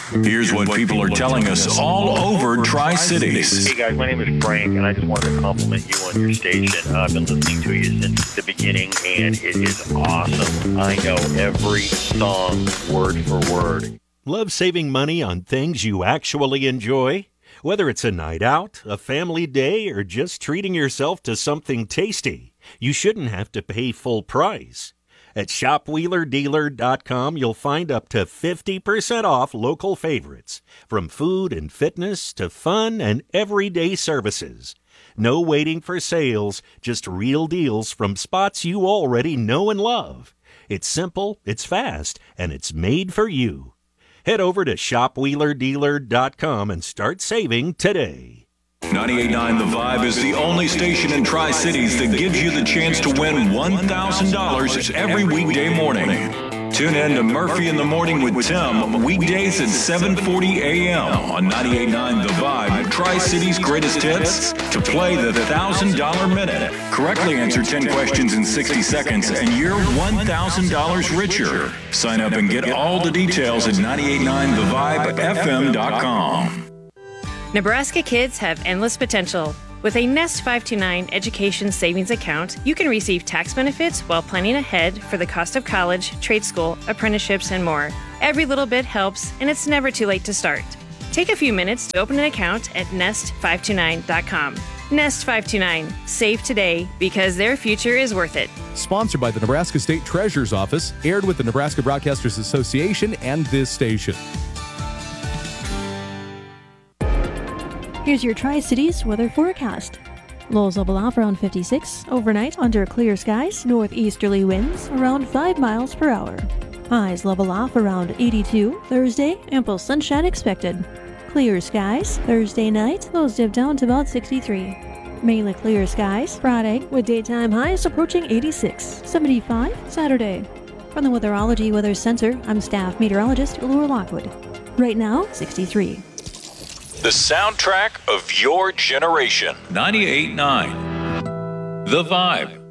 Here's what people are telling us all over Tri-Cities. Hey guys, my name is Frank, and I just wanted to compliment you on your station. I've been listening to you since the beginning, and it is awesome. I know every song word for word. Love saving money on things you actually enjoy? Whether it's a night out, a family day, or just treating yourself to something tasty, you shouldn't have to pay full price. At shopwheelerdealer.com, you'll find up to 50% off local favorites, from food and fitness to fun and everyday services. No waiting for sales, just real deals from spots you already know and love. It's simple, it's fast, and it's made for you. Head over to shopwheelerdealer.com and start saving today. 98.9 The Vibe is the only station in Tri-Cities that gives you the chance to win $1,000 every weekday morning. Tune in to Murphy in the Morning with Tim, weekdays at 7:40 a.m. on 98.9 The Vibe, Tri-Cities' greatest hits, to play the $1,000 minute. Correctly answer 10 questions in 60 seconds, and you're $1,000 richer. Sign up and get all the details at 98.9thevibefm.com. Nebraska kids have endless potential. With a Nest 529 education savings account, you can receive tax benefits while planning ahead for the cost of college, trade school, apprenticeships, and more. Every little bit helps, and it's never too late to start. Take a few minutes to open an account at nest529.com. Nest 529. Save today because their future is worth it. Sponsored by the Nebraska State Treasurer's Office, aired with the Nebraska Broadcasters Association and this station. Here's your Tri-Cities weather forecast. Lows level off around 56. Overnight under clear skies. Northeasterly winds around 5 miles per hour. Highs level off around 82. Thursday, ample sunshine expected. Clear skies. Thursday night, lows dip down to about 63. Mainly clear skies. Friday, with daytime highs approaching 86. 75 Saturday. From the Weatherology Weather Center, I'm staff meteorologist Laura Lockwood. Right now, 63. The soundtrack of your generation. 98.9 The Vibe.